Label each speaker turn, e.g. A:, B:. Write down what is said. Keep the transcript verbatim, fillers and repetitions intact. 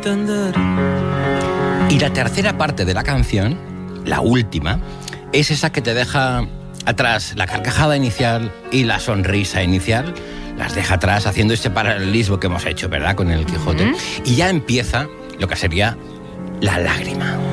A: entender.
B: Y la tercera parte de la canción, la última, es esa que te deja atrás la carcajada inicial y la sonrisa inicial. Las deja atrás haciendo este paralelismo que hemos hecho, ¿verdad?, con el Quijote. Uh-huh. Y ya empieza lo que sería la lágrima.